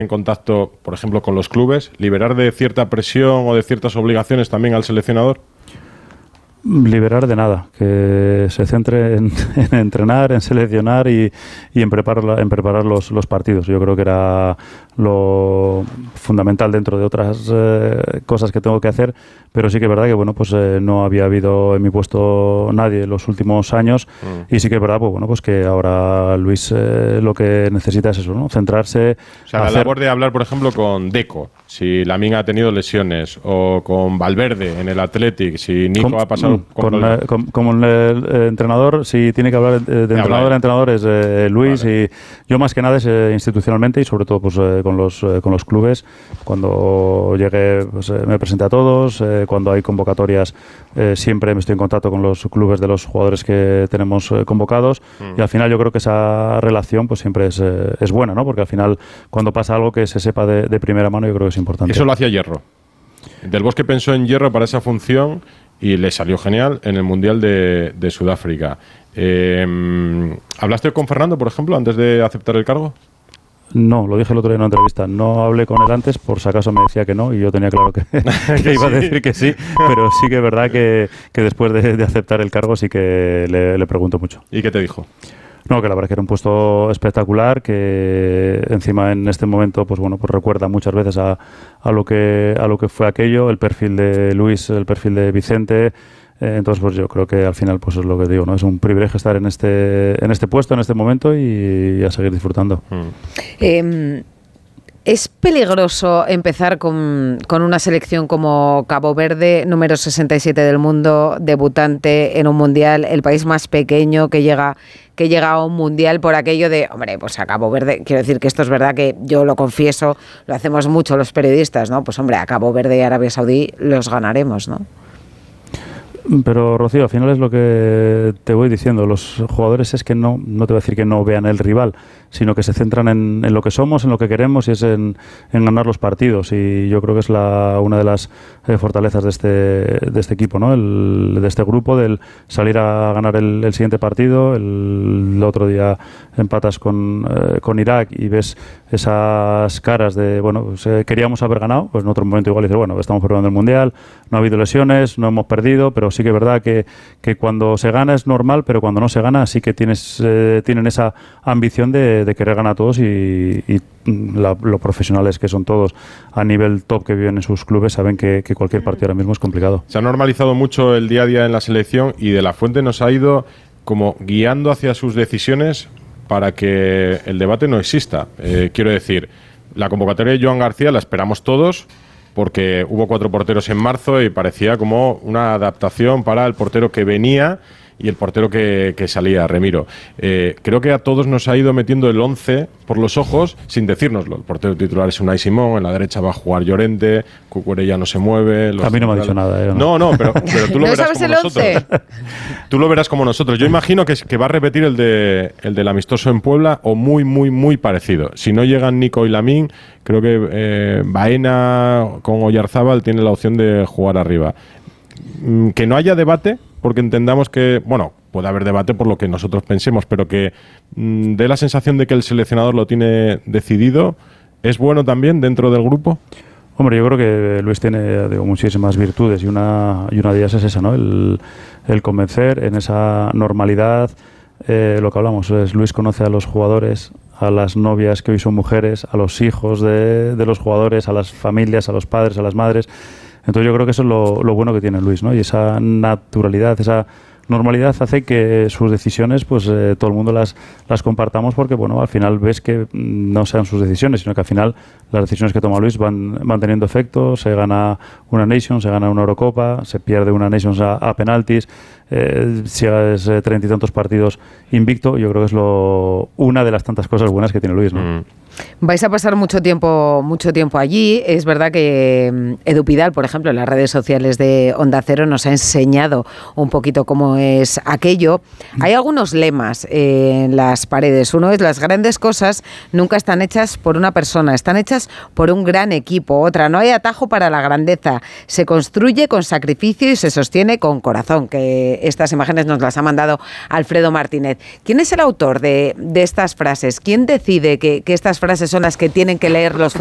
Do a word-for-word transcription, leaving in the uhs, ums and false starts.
en contacto, por ejemplo, con los clubes, liberar de cierta presión o de ciertas obligaciones también al seleccionador? Liberar de nada, que se centre en, en entrenar, en seleccionar y, y en preparar, en preparar los, los partidos. Yo creo que era lo fundamental dentro de otras eh, cosas que tengo que hacer, pero sí que es verdad que bueno, pues eh, no había habido en mi puesto nadie en los últimos años mm. y sí que es verdad pues, bueno, pues que ahora Luis eh, lo que necesita es eso, ¿no? Centrarse. O sea, hacer... la labor de hablar, por ejemplo, con Deco, si Lamine ha tenido lesiones, o con Valverde en el Athletic, si Nico con, ha pasado... Con, con, eh, con, como el, el entrenador, si tiene que hablar de, de entrenador a entrenador es eh, Luis, vale. Y yo más que nada es eh, institucionalmente y sobre todo pues eh, con los eh, con los clubes. Cuando llegue pues, eh, me presenté a todos, eh, cuando hay convocatorias eh, siempre me estoy en contacto con los clubes de los jugadores que tenemos eh, convocados mm. y al final yo creo que esa relación pues siempre es, eh, es buena, ¿no? Porque al final cuando pasa algo que se sepa de, de primera mano yo creo que es importante. Eso lo hacía Hierro. Del Bosque pensó en Hierro para esa función y le salió genial en el Mundial de, de Sudáfrica. Eh, ¿Hablaste con Fernando, por ejemplo, antes de aceptar el cargo? No, lo dije el otro día en una entrevista. No hablé con él antes, por si acaso me decía que no, y yo tenía claro que, que iba a decir que sí, pero sí que es verdad que, que después de, de aceptar el cargo sí que le, le pregunto mucho. ¿Y qué te dijo? No, que la verdad que era un puesto espectacular, que encima en este momento pues bueno, pues recuerda muchas veces a, a lo que a lo que fue aquello, el perfil de Luis, el perfil de Vicente. Eh, entonces pues yo creo que al final pues es lo que digo, ¿no? Es un privilegio estar en este en este puesto, en este momento y, y a seguir disfrutando. Mm. Eh, ¿Es peligroso empezar con, con una selección como Cabo Verde, número sesenta y siete del mundo, debutante en un mundial, el país más pequeño que llega que llega a un mundial por aquello de, hombre, pues a Cabo Verde, quiero decir que esto es verdad que yo lo confieso, lo hacemos mucho los periodistas, ¿no? Pues hombre, a Cabo Verde y Arabia Saudí los ganaremos, ¿no? Pero Rocío, al final es lo que te voy diciendo, los jugadores es que no, no te voy a decir que no vean el rival, sino que se centran en, en lo que somos, en lo que queremos y es en, en ganar los partidos, y yo creo que es la, una de las eh, fortalezas de este, de este equipo, ¿no? El, de este grupo, del salir a ganar el, el siguiente partido. El, el otro día empatas con, eh, con Irak y ves esas caras de, bueno, pues, eh, queríamos haber ganado, pues en otro momento igual dices, bueno, estamos preparando el Mundial, no ha habido lesiones, no hemos perdido, pero sí que es verdad que, que cuando se gana es normal, pero cuando no se gana sí que tienes eh, tienen esa ambición de, de querer ganar a todos, y, y la, los profesionales que son todos a nivel top que viven en sus clubes saben que, que cualquier partido ahora mismo es complicado. Se ha normalizado mucho el día a día en la selección y De la Fuente nos ha ido como guiando hacia sus decisiones para que el debate no exista. Eh, quiero decir, la convocatoria de Joan García la esperamos todos, porque hubo cuatro porteros en marzo y parecía como una adaptación para el portero que venía y el portero que, que salía, Remiro. Eh, creo que a todos nos ha ido metiendo el once por los ojos sin decírnoslo. El portero titular es Unai Simón, en la derecha va a jugar Llorente, Cucurella no se mueve. Los a mí no me ha dicho nada. ¿eh? No, no, pero, pero tú lo ¿No verás como nosotros. Tú lo verás como nosotros. Yo imagino que, que va a repetir el, de, el del amistoso en Puebla o muy, muy, muy parecido. Si no llegan Nico y Lamine, creo que eh, Baena con Oyarzábal tiene la opción de jugar arriba. Que no haya debate, porque entendamos que, bueno, puede haber debate por lo que nosotros pensemos, pero que mmm, dé la sensación de que el seleccionador lo tiene decidido, ¿es bueno también dentro del grupo? Hombre, yo creo que Luis tiene, digo, muchísimas virtudes y una, y una de ellas es esa, ¿no? El, el convencer en esa normalidad. Eh, lo que hablamos es, Luis conoce a los jugadores, a las novias que hoy son mujeres, a los hijos de, de los jugadores, a las familias, a los padres, a las madres. Entonces yo creo que eso es lo, lo bueno que tiene Luis, ¿no? Y esa naturalidad, esa normalidad hace que sus decisiones, pues eh, todo el mundo las, las compartamos, porque bueno, al final ves que no sean sus decisiones, sino que al final las decisiones que toma Luis van, van teniendo efecto. Se gana una Nations, se gana una Eurocopa, se pierde una Nations a, a penaltis, eh, si es eh, treinta y tantos partidos invicto. Yo creo que es lo una de las tantas cosas buenas que tiene Luis, ¿no? Mm. Vais a pasar mucho tiempo mucho tiempo allí. Es verdad que Edu Pidal, por ejemplo, en las redes sociales de Onda Cero nos ha enseñado un poquito cómo es aquello. Hay algunos lemas en las paredes. Uno es: las grandes cosas nunca están hechas por una persona, están hechas por un gran equipo. Otra: no hay atajo para la grandeza, se construye con sacrificio y se sostiene con corazón, que estas imágenes nos las ha mandado Alfredo Martínez. ¿Quién es el autor de, de estas frases? ¿Quién decide que, que estas frases son las que tienen que leer los